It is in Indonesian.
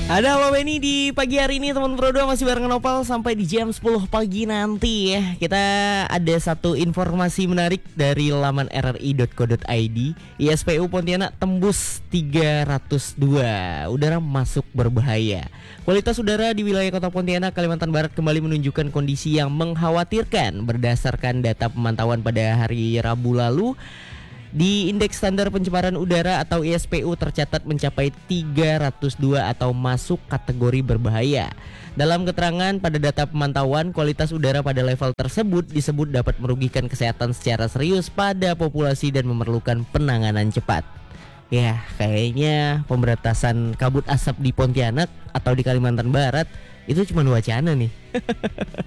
Ada apa Benny di pagi hari ini teman berdua masih barengan Nopal sampai di jam 10 pagi nanti ya. Kita ada satu informasi menarik dari laman rri.co.id. ISPU Pontianak tembus 302. Udara masuk berbahaya. Kualitas udara di wilayah Kota Pontianak, Kalimantan Barat kembali menunjukkan kondisi yang mengkhawatirkan berdasarkan data pemantauan pada hari Rabu lalu. Di indeks standar pencemaran udara atau ISPU tercatat mencapai 302 atau masuk kategori berbahaya. Dalam keterangan pada data pemantauan, kualitas udara pada level tersebut disebut dapat merugikan kesehatan secara serius pada populasi dan memerlukan penanganan cepat. Ya, kayaknya pemberantasan kabut asap di Pontianak atau di Kalimantan Barat itu cuma wacana nih.